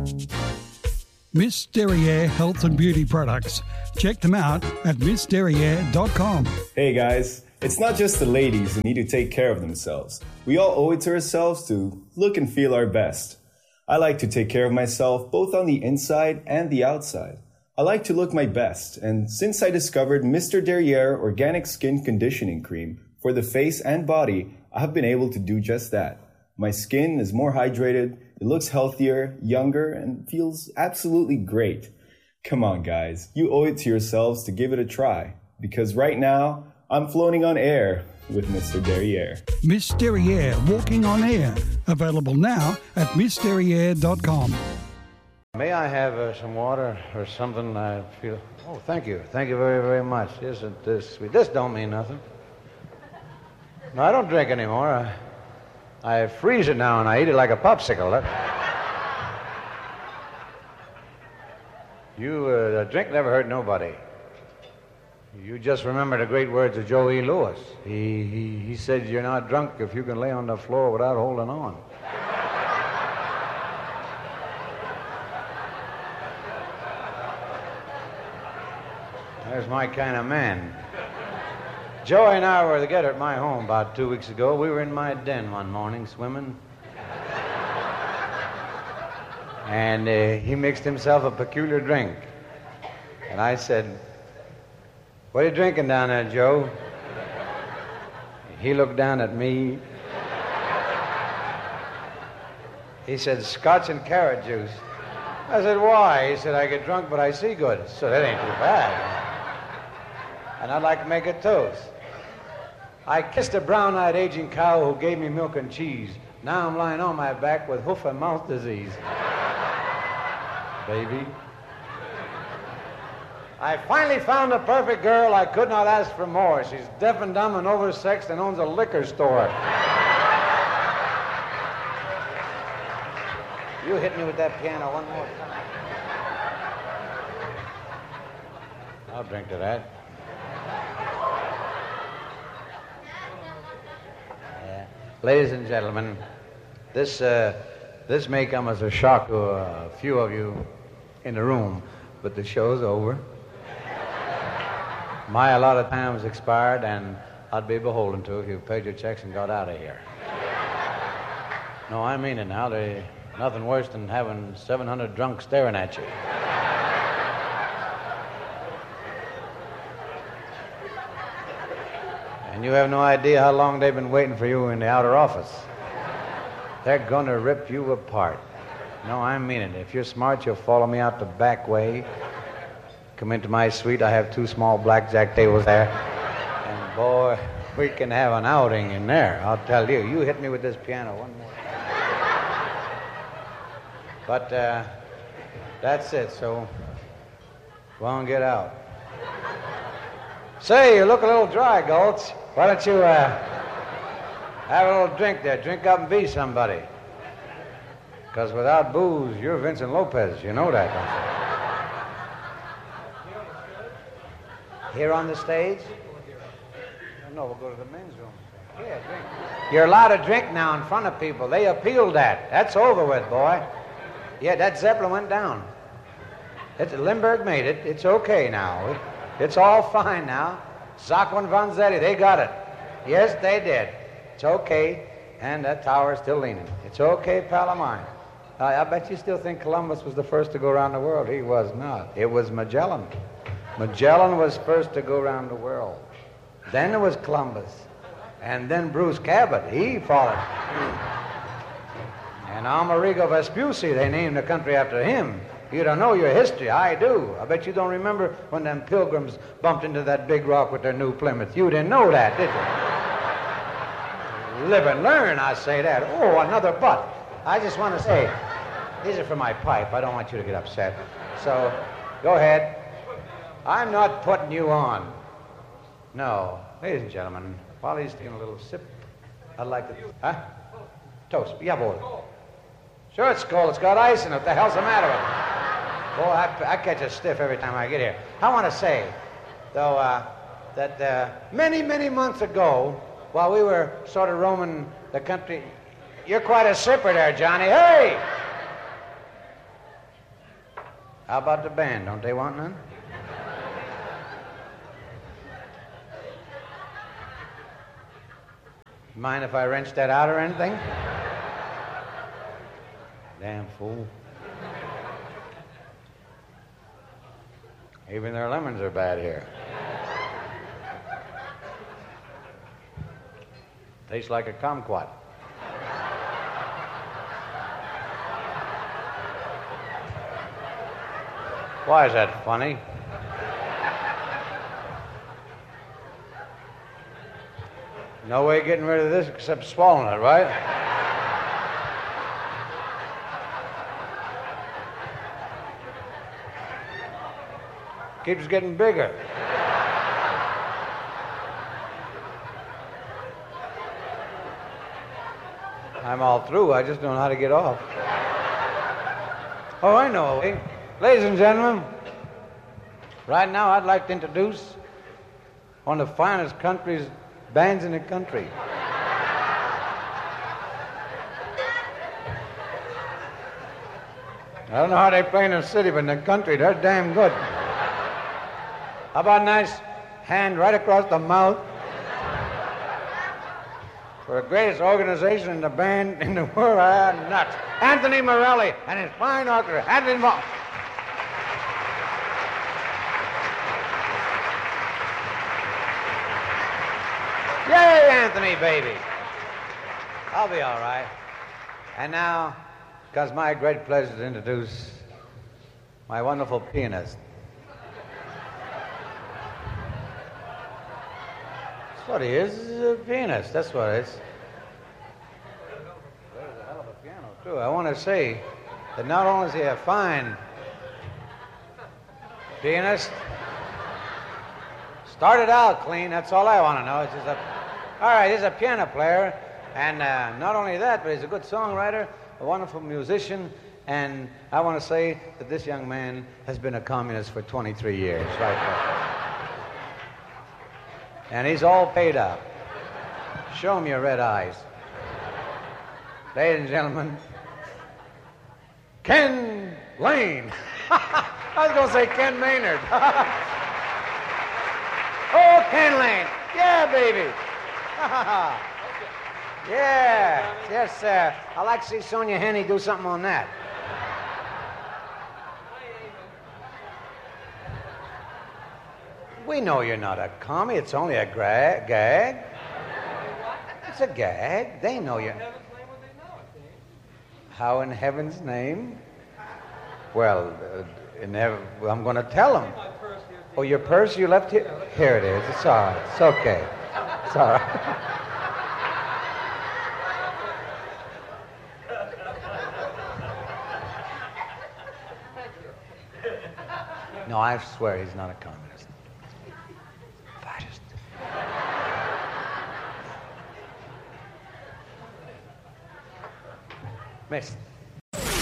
Miss Derriere Health and Beauty Products. Check them out at missderriere.com. Hey guys, it's not just the ladies who need to take care of themselves. We all owe it to ourselves to look and feel our best. I like to take care of myself both on the inside and the outside. I like to look my best, and since I discovered Mr. Derriere Organic Skin Conditioning Cream for the face and body, I have been able to do just that. My skin is more hydrated, it looks healthier, younger, and feels absolutely great. Come on guys, you owe it to yourselves to give it a try, because right now, I'm floating on air with Mr. Derriere. Miss Derriere Walking on Air. Available now at missderriere.com. May I have some water or something? I feel... Oh, thank you. Thank you very, very much. Isn't this sweet? This don't mean nothing. No, I don't drink anymore. I freeze it now and I eat it like a popsicle. A drink never hurt nobody. You just remember the great words of Joe E. Louis. He said, you're not drunk if you can lay on the floor without holding on. There's my kind of man. Joey and I were together at my home about 2 weeks ago. We were in my den one morning swimming. And he mixed himself a peculiar drink. And I said, what are you drinking down there, Joe? He looked down at me. He said, Scotch and carrot juice. I said, why? He said, I get drunk, but I see good. So that ain't too bad. And I'd like to make a toast. I kissed a brown-eyed aging cow who gave me milk and cheese. Now I'm lying on my back with hoof and mouth disease. Baby. I finally found the perfect girl. I could not ask for more. She's deaf and dumb and oversexed and owns a liquor store. You hit me with that piano one more time. I'll drink to that. Yeah. Ladies and gentlemen, this may come as a shock to a few of you in the room, but the show's over. My allotted time has expired, and I'd be beholden to if you paid your checks and got out of here. No, I mean it now. There's nothing worse than having 700 drunks staring at you. And you have no idea how long they've been waiting for you in the outer office. They're gonna rip you apart. No, I mean it. If you're smart, you'll follow me out the back way. Come into my suite. I have 2 small blackjack tables there. And boy, we can have an outing in there. I'll tell you. You hit me with this piano one more. But that's it. So go on, get out. Say, you look a little dry, Gulch. Why don't you have a little drink there? Drink up and be somebody. Because without booze, you're Vincent Lopez. You know that, don't you? Here on the stage? No, we'll go to the men's room. Here, drink. You're allowed to drink now in front of people. They appealed that. That's over with, boy. Yeah, that Zeppelin went down. Lindbergh made it. It's okay now. It's all fine now. Zoc and Vanzetti, they got it. Yes, they did. It's okay. And that tower's still leaning. It's okay, pal of mine. I bet you still think Columbus was the first to go around the world. He was not. It was Magellan. Magellan was first to go around the world. Then it was Columbus. And then Bruce Cabot. He followed. And Amerigo Vespucci, they named the country after him. You don't know your history. I do. I bet you don't remember when them pilgrims bumped into that big rock with their new Plymouth. You didn't know that, did you? Live and learn, I say that. Oh, another butt. I just want to say, these are for my pipe. I don't want you to get upset. So, go ahead. I'm not putting you on. No. Ladies and gentlemen, while he's taking a little sip, I'd like to... Huh? Toast. Yeah, boy. Sure, it's cold. It's got ice in it. What the hell's the matter with it? Boy, I catch a stiff every time I get here. I want to say, though, that many, many months ago, while we were sort of roaming the country... You're quite a sipper there, Johnny. Hey! How about the band? Don't they want none? Mind if I wrench that out or anything? Damn fool. Even their lemons are bad here. Tastes like a kumquat. Why is that funny? No way of getting rid of this except swallowing it, right? Keeps getting bigger. I'm all through. I just don't know how to get off. Oh, I know. Ladies and gentlemen, right now I'd like to introduce one of the finest bands in the country. I don't know how they play in the city, but in the country, they're damn good. How about a nice hand right across the mouth for the greatest organization in the band in the world? Nuts. Anthony Morelli and his fine orchestra. Anthony Morelli. Yay, Anthony, baby. I'll be all right. And now, because my great pleasure to introduce my wonderful pianist. That's what he is. He's a pianist. That's what it is. There's a hell of a piano, too. I want to say that not only is he a fine pianist, started out clean. That's all I want to know. It's just all right, he's a piano player, and not only that, but he's a good songwriter, a wonderful musician, and I want to say that this young man has been a communist for 23 years, right there. And he's all paid up. Show him your red eyes. Ladies and gentlemen, Ken Lane. I was going to say Ken Maynard. Oh, Ken Lane. Yeah, baby. Yeah, yes, sir. I'd like to see Sonia Henney do something on that. We know you're not a commie. It's only a gag. It's a gag. They know you. How in heaven's name? Well, I'm going to tell them. Oh, your purse you left here? Here it is. It's all right. It's okay. It's all right. No, I swear he's not a communist. Fascist. Miss.